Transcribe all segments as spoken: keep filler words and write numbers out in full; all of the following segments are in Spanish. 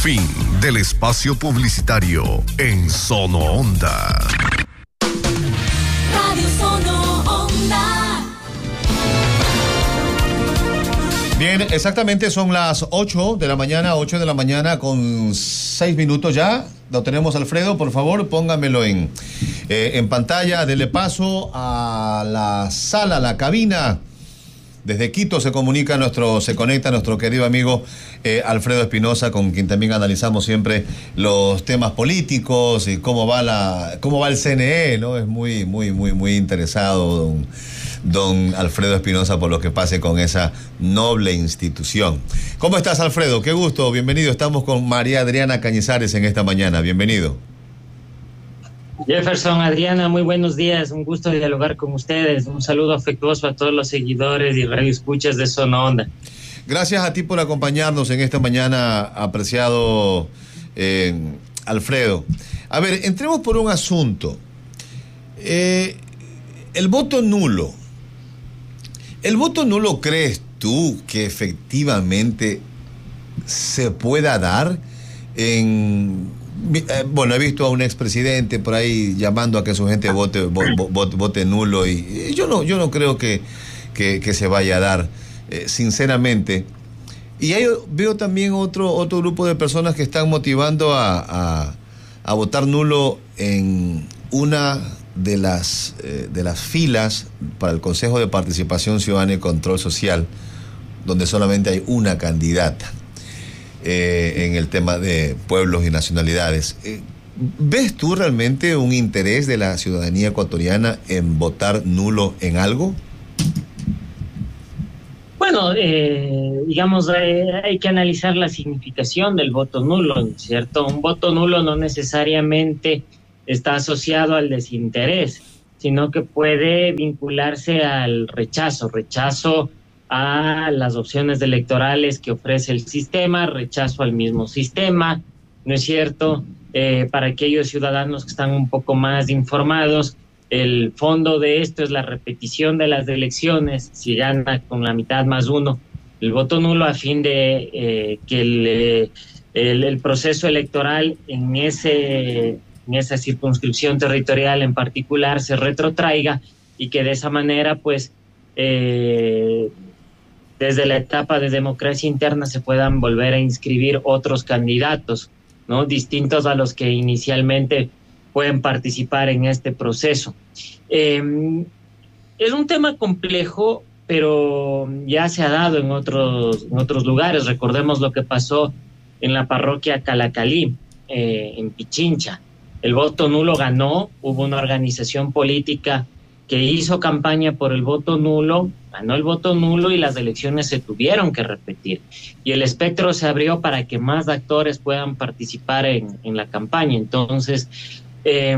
Fin del espacio publicitario en Sono Onda. Radio Sono Onda. Bien, exactamente son las ocho de la mañana, ocho de la mañana con seis minutos ya. Lo tenemos, Alfredo, por favor, póngamelo en, eh, en pantalla. Dele paso a la sala, a la cabina. Desde Quito se comunica nuestro, se conecta nuestro querido amigo eh, Alfredo Espinosa, con quien también analizamos siempre los temas políticos y cómo va la, cómo va el C N E, ¿no? Es muy, muy, muy, muy interesado don, don Alfredo Espinosa por lo que pase con esa noble institución. ¿Cómo estás, Alfredo? Qué gusto, bienvenido. Estamos con María Adriana Cañizares en esta mañana. Bienvenido. Jefferson, Adriana, muy buenos días, un gusto dialogar con ustedes, un saludo afectuoso a todos los seguidores y radioescuchas de Sono Onda. Gracias a ti por acompañarnos en esta mañana, apreciado eh, Alfredo. A ver, entremos por un asunto. Eh, el voto nulo. ¿El voto nulo crees tú que efectivamente se pueda dar en... Bueno, he visto a un expresidente por ahí llamando a que su gente vote vote, vote, vote nulo y yo no yo no creo que, que, que se vaya a dar, eh, sinceramente. Y ahí veo también otro otro grupo de personas que están motivando a, a, a votar nulo en una de las eh, de las filas para el Consejo de Participación Ciudadana y Control Social, donde solamente hay una candidata. Eh, en el tema de pueblos y nacionalidades. Eh, ¿Ves tú realmente un interés de la ciudadanía ecuatoriana en votar nulo en algo? Bueno, eh, digamos, eh, hay que analizar la significación del voto nulo, ¿cierto? Un voto nulo no necesariamente está asociado al desinterés, sino que puede vincularse al rechazo, rechazo a las opciones electorales que ofrece el sistema, rechazo al mismo sistema, ¿no es cierto? Eh, para aquellos ciudadanos que están un poco más informados, el fondo de esto es la repetición de las elecciones, si gana con la mitad más uno, el voto nulo, a fin de eh, que el, eh, el, el proceso electoral en, ese, en esa circunscripción territorial en particular se retrotraiga y que de esa manera, pues, eh, desde la etapa de democracia interna se puedan volver a inscribir otros candidatos, ¿no? Distintos a los que inicialmente pueden participar en este proceso. Eh, es un tema complejo, pero ya se ha dado en otros, en otros lugares. Recordemos lo que pasó en la parroquia Calacalí, eh, en Pichincha. El voto nulo ganó, hubo una organización política que hizo campaña por el voto nulo, ganó el voto nulo y las elecciones se tuvieron que repetir. Y el espectro se abrió para que más actores puedan participar en, en la campaña. Entonces, eh,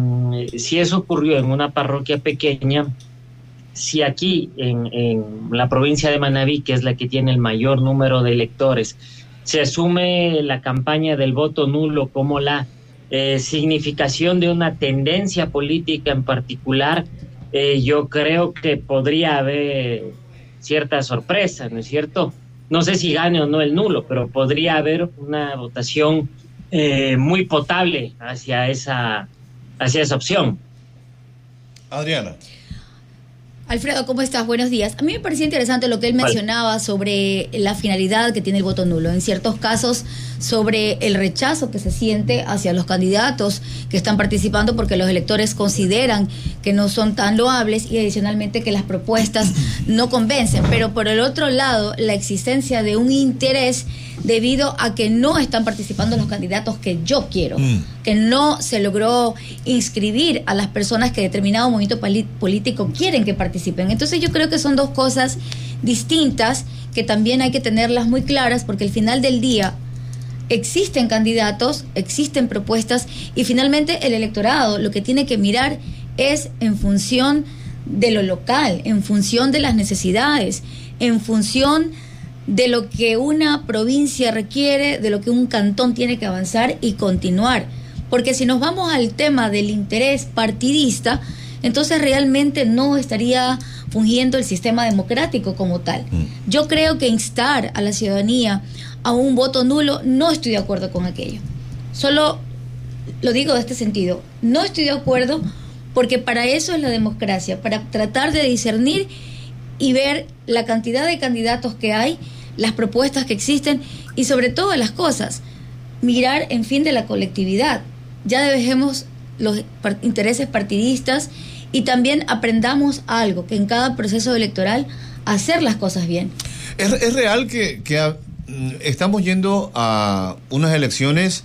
si eso ocurrió en una parroquia pequeña, si aquí en, en la provincia de Manabí, que es la que tiene el mayor número de electores, se asume la campaña del voto nulo como la eh, significación de una tendencia política en particular, Eh, yo creo que podría haber cierta sorpresa, ¿no es cierto? No sé si gane o no el nulo, pero podría haber una votación eh, muy potable hacia esa, hacia esa opción. Adriana. Alfredo, ¿cómo estás? Buenos días. A mí me parecía interesante lo que él mencionaba sobre la finalidad que tiene el voto nulo. En ciertos casos, sobre el rechazo que se siente hacia los candidatos que están participando porque los electores consideran que no son tan loables y adicionalmente que las propuestas no convencen. Pero por el otro lado, la existencia de un interés debido a que no están participando los candidatos que yo quiero, mm. que no se logró inscribir a las personas que determinado movimiento político quieren que participen. Entonces yo creo que son dos cosas distintas que también hay que tenerlas muy claras, porque al final del día existen candidatos, existen propuestas y finalmente el electorado lo que tiene que mirar es en función de lo local, en función de las necesidades, en función de lo que una provincia requiere, de lo que un cantón tiene que avanzar y continuar. Porque si nos vamos al tema del interés partidista, entonces realmente no estaría fungiendo el sistema democrático como tal. Yo creo que instar a la ciudadanía a un voto nulo, no estoy de acuerdo con aquello. Solo lo digo de este sentido, no estoy de acuerdo porque para eso es la democracia, para tratar de discernir y ver la cantidad de candidatos que hay, las propuestas que existen y sobre todas las cosas, mirar en fin de la colectividad. Ya dejemos los par- intereses partidistas y también aprendamos algo, que en cada proceso electoral hacer las cosas bien. Es, es real que, que a, estamos yendo a unas elecciones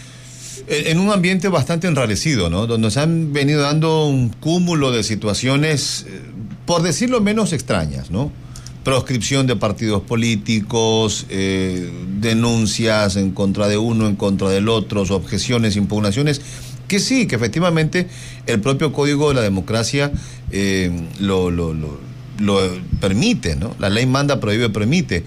en un ambiente bastante enrarecido, ¿no? Donde se han venido dando un cúmulo de situaciones, por decirlo menos, extrañas, ¿no? Proscripción de partidos políticos, eh, denuncias en contra de uno, en contra del otro, objeciones, impugnaciones, que sí, que efectivamente el propio Código de la Democracia eh, lo, lo, lo, lo permite, ¿no? La ley manda, prohíbe, permite.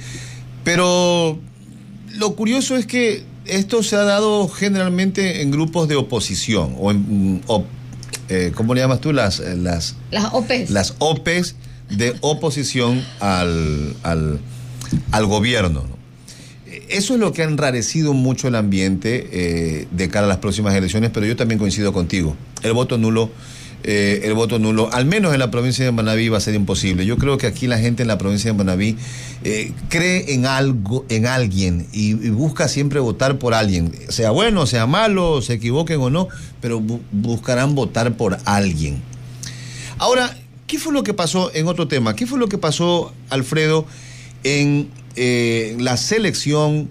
Pero lo curioso es que esto se ha dado generalmente en grupos de oposición, o en, o, eh, ¿cómo le llamas tú? Las, las, las O P S. Las O P S de oposición al, al, al gobierno, ¿no? Eso es lo que ha enrarecido mucho el ambiente eh, de cara a las próximas elecciones, pero yo también coincido contigo. El voto nulo, eh, el voto nulo, al menos en la provincia de Manabí, va a ser imposible. Yo creo que aquí la gente en la provincia de Manabí eh, cree en algo, en alguien y, y busca siempre votar por alguien, sea bueno, sea malo, se equivoquen o no, pero bu- buscarán votar por alguien. Ahora, ¿qué fue lo que pasó en otro tema? ¿Qué fue lo que pasó, Alfredo, en eh, la selección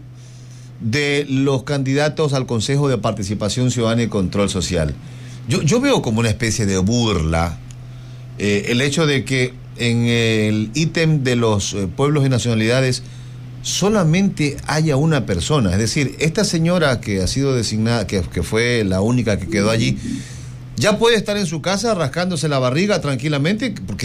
de los candidatos al Consejo de Participación Ciudadana y Control Social? Yo, yo veo como una especie de burla eh, el hecho de que en el ítem de los eh, pueblos y nacionalidades solamente haya una persona. Es decir, esta señora que ha sido designada, que, que fue la única que quedó allí, ya puede estar en su casa rascándose la barriga tranquilamente, porque